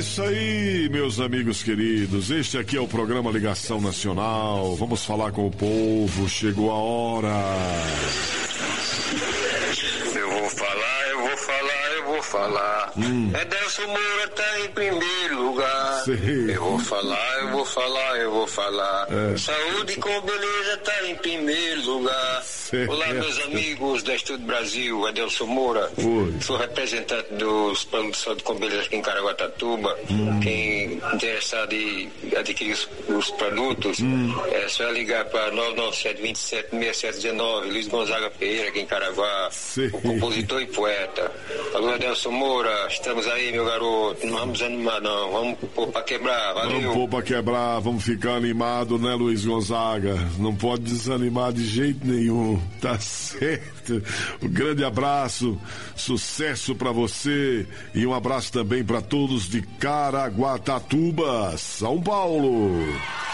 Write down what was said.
isso aí, meus amigos queridos. Este aqui é o programa Ligação Nacional. Vamos falar com o povo. Chegou a hora. Eu vou falar. Edelson Moura tá em primeiro lugar. Sim. Eu vou falar. Saúde com beleza tá em primeiro lugar. Certo. Olá, meus amigos da Estúdio Brasil, Edelson Moura. Oi. Sou representante dos produtores com beleza aqui em Caraguatatuba. Quem interessado em adquirir os produtos, é só ligar para 997-27-6719, Luiz Gonzaga Pereira, aqui em Caraguá, Sim. o compositor e poeta. Alô, Edelson Moura, estamos aí, meu garoto. Não vamos desanimar, não. Vamos pôr pra quebrar. Valeu. Vamos pôr pra quebrar, vamos ficar animado, né, Luiz Gonzaga? Não pode desanimar de jeito nenhum, tá certo? Um grande abraço, sucesso pra você e um abraço também pra todos de Caraguatatuba, São Paulo.